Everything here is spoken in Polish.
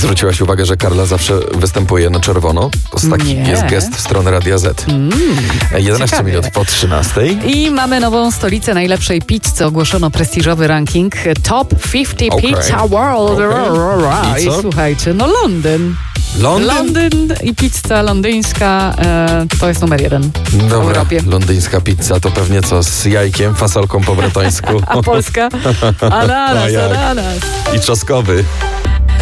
Zwróciłaś uwagę, że Karla zawsze występuje na czerwono? To taki jest gest strony Radia Z. 11 ciekawie. minut po 13. I mamy nową stolicę najlepszej pizzy. Ogłoszono prestiżowy ranking Top 50 Pizza World. I I co? słuchajcie, Londyn. Londyn? Londyn i pizza londyńska to jest numer 1 w Dobra, Europie. londyńska pizza to pewnie co? Z jajkiem, fasolką po bretońsku A Polska? Ananas. i czosnkowy.